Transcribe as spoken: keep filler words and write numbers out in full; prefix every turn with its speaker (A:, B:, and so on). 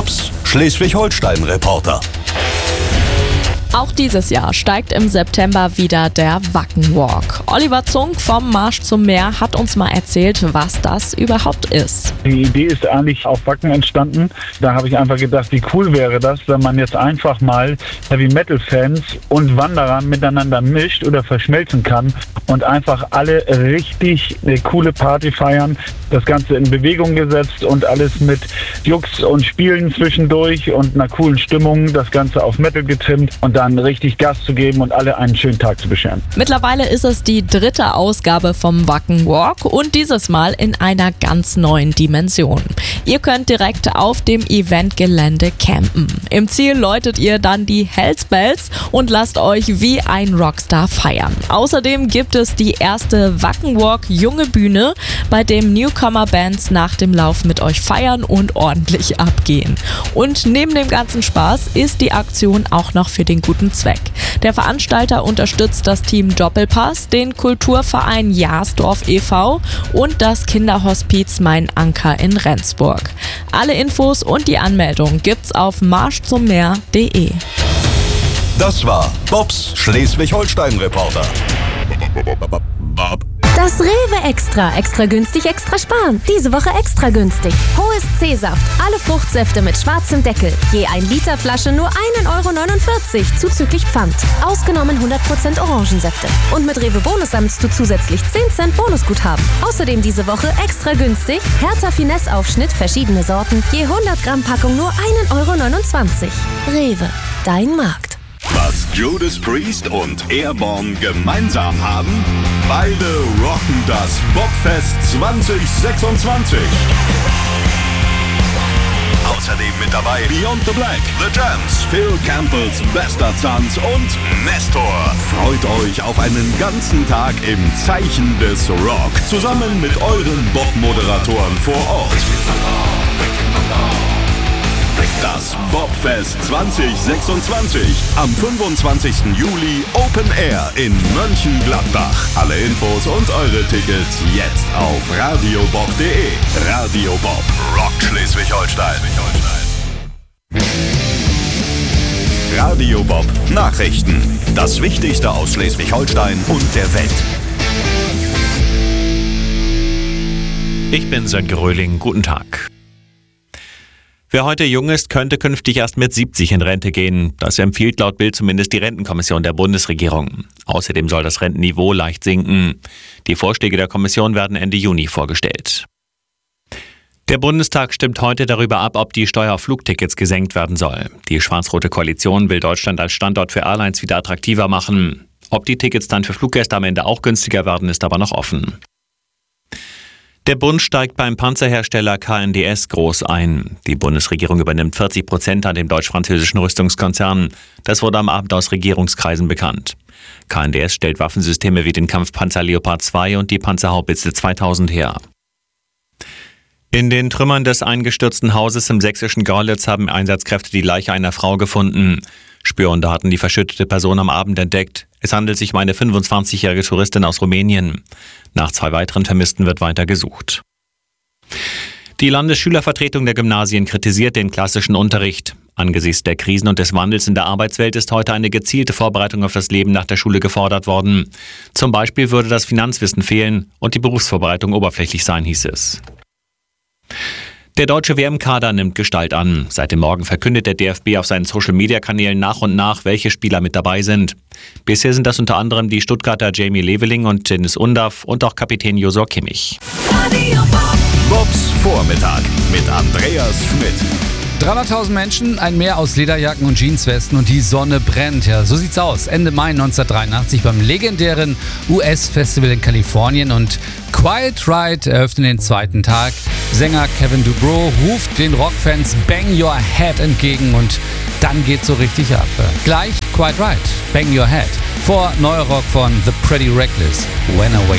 A: Bobs Schleswig-Holstein-Reporter.
B: Auch dieses Jahr steigt im September wieder der Wacken Walk. Oliver Zunk vom Marsch zum Meer hat uns mal erzählt, was das überhaupt ist.
C: Die Idee ist eigentlich auf Wacken entstanden. Da habe ich einfach gedacht, wie cool wäre das, wenn man jetzt einfach mal Heavy-Metal-Fans und Wanderer miteinander mischt oder verschmelzen kann und einfach alle richtig eine coole Party feiern. Das Ganze in Bewegung gesetzt und alles mit Jux und Spielen zwischendurch und einer coolen Stimmung. Das Ganze auf Metal getrimmt und dann richtig Gas zu geben und alle einen schönen Tag zu bescheren.
B: Mittlerweile ist es die dritte Ausgabe vom Wacken Walk und dieses Mal in einer ganz neuen Dimension. Ihr könnt direkt auf dem Eventgelände campen. Im Ziel läutet ihr dann die Hells Bells und lasst euch wie ein Rockstar feiern. Außerdem gibt es die erste Wacken Walk Junge Bühne, bei dem Newcomer-Bands nach dem Lauf mit euch feiern und ordentlich abgehen. Und neben dem ganzen Spaß ist die Aktion auch noch für den guten Zweck. Der Veranstalter unterstützt das Team Doppelpass, den Kulturverein Jahrsdorf e V und das Kinderhospiz Mein Anker in Rendsburg. Alle Infos und die Anmeldung gibt's auf marschzummeer punkt de.
A: Das war Bobs Schleswig-Holstein-Reporter.
D: Das Rewe Extra. Extra günstig, extra sparen. Diese Woche extra günstig. Hohes C-Saft. Alle Fruchtsäfte mit schwarzem Deckel. Je ein Liter Flasche nur ein Euro neunundvierzig zuzüglich Pfand. Ausgenommen hundert Prozent Orangensäfte. Und mit Rewe Bonus sammelst du zusätzlich zehn Cent Bonusguthaben. Außerdem diese Woche extra günstig. Hertha Finesse Aufschnitt, verschiedene Sorten. Je hundert Gramm Packung nur ein Euro neunundzwanzig. Rewe. Dein Markt.
A: Was Judas Priest und Airborne gemeinsam haben? Beide rocken das Bobfest zwanzig sechsundzwanzig. Außerdem mit dabei Beyond the Black, The Jams, Phil Campbells bester Tanz und Nestor. Freut euch auf einen ganzen Tag im Zeichen des Rock, zusammen mit euren Bob-Moderatoren vor Ort. Das Bobfest zwanzig sechsundzwanzig am fünfundzwanzigsten Juli Open Air in Mönchengladbach. Alle Infos und eure Tickets jetzt auf radiobob punkt de. Radio Bob rockt Schleswig-Holstein. Radio Bob Nachrichten. Das Wichtigste aus Schleswig-Holstein und der Welt.
E: Ich bin Sönke Röhling. Guten Tag. Wer heute jung ist, könnte künftig erst mit siebzig in Rente gehen. Das empfiehlt laut Bild zumindest die Rentenkommission der Bundesregierung. Außerdem soll das Rentenniveau leicht sinken. Die Vorschläge der Kommission werden Ende Juni vorgestellt. Der Bundestag stimmt heute darüber ab, ob die Steuer auf Flugtickets gesenkt werden soll. Die schwarz-rote Koalition will Deutschland als Standort für Airlines wieder attraktiver machen. Ob die Tickets dann für Fluggäste am Ende auch günstiger werden, ist aber noch offen. Der Bund steigt beim Panzerhersteller K N D S groß ein. Die Bundesregierung übernimmt vierzig Prozent an dem deutsch-französischen Rüstungskonzern. Das wurde am Abend aus Regierungskreisen bekannt. K N D S stellt Waffensysteme wie den Kampfpanzer Leopard zwei und die Panzerhaubitze zweitausend her. In den Trümmern des eingestürzten Hauses im sächsischen Görlitz haben Einsatzkräfte die Leiche einer Frau gefunden. Spürhunde hatten die verschüttete Person am Abend entdeckt. Es handelt sich um eine fünfundzwanzigjährige Touristin aus Rumänien. Nach zwei weiteren Vermissten wird weiter gesucht. Die Landesschülervertretung der Gymnasien kritisiert den klassischen Unterricht. Angesichts der Krisen und des Wandels in der Arbeitswelt ist heute eine gezielte Vorbereitung auf das Leben nach der Schule gefordert worden. Zum Beispiel würde das Finanzwissen fehlen und die Berufsvorbereitung oberflächlich sein, hieß es. Der deutsche W M-Kader nimmt Gestalt an. Seit dem Morgen verkündet der D F B auf seinen Social-Media-Kanälen nach und nach, welche Spieler mit dabei sind. Bisher sind das unter anderem die Stuttgarter Jamie Leveling und Dennis Undaff und auch Kapitän Josua Kimmich.
A: Bobs Vormittag mit Andreas Schmidt.
F: dreihunderttausend Menschen, ein Meer aus Lederjacken und Jeanswesten und die Sonne brennt. Ja, so sieht's aus. Ende Mai neunzehnhundertdreiundachtzig beim legendären U S-Festival in Kalifornien und Quiet Riot eröffnet den zweiten Tag. Sänger Kevin DuBrow ruft den Rockfans Bang Your Head entgegen und dann geht's so richtig ab. Gleich Quiet Riot, Bang Your Head. Vor neuer Rock von The Pretty Reckless, When I Wake